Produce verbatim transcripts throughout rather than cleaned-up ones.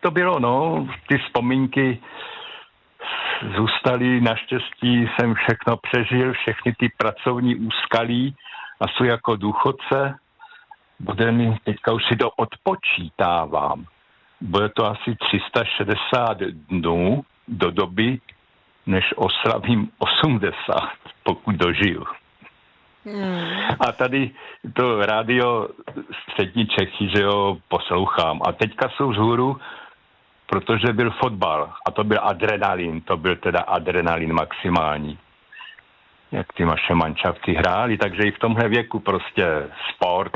to bylo, no, ty vzpomínky zůstaly, naštěstí jsem všechno přežil, všechny ty pracovní úskalí a jsou jako důchodce. Bude mi, teďka už si to odpočítávám, bude to asi tři sta šedesát dnů do doby, než oslavím osmdesát, pokud dožiju. Hmm. A tady to rádio Střední Čechy, že jo, poslouchám. A teďka jsou vzhůru, protože byl fotbal a to byl adrenalin, to byl teda adrenalin maximální. Jak ty naše manšafty hráli, takže i v tomhle věku prostě sport.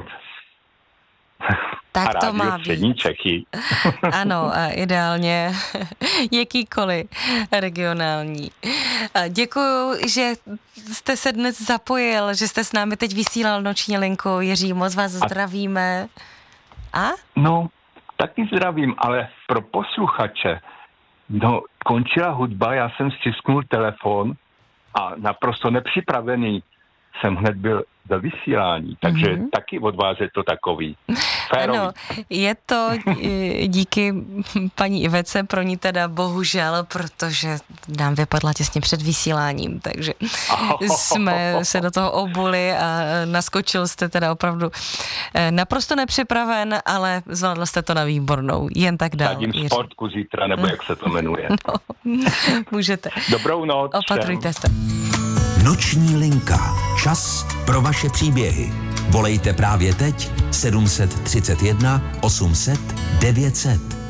Tak a to rádio má Střední být. Čechy. Ano, a ideálně jakýkoliv regionální. A děkuju, že jste se dnes zapojil, že jste s námi teď vysílal noční linku. Jiří, moc vás zdravíme. A? No, taky zdravím, ale pro posluchače, no, končila hudba, já jsem stisknul telefon a naprosto nepřipravený jsem hned byl ve vysílání, takže mm-hmm. taky od vás je to takový férový. Ano, je to díky paní Ivece, pro ní teda bohužel, protože nám vypadla těsně před vysíláním, takže jsme se do toho obuli a naskočil jste teda opravdu naprosto nepřipraven, ale zvládl jste to na výbornou, jen tak dál. Sadím sportku zítra, nebo jak se to jmenuje. No, můžete. Dobrou noc. Opatrujte se. Noční linka. Čas pro vaše příběhy. Volejte právě teď sedm set třicet jedna osm set devět set.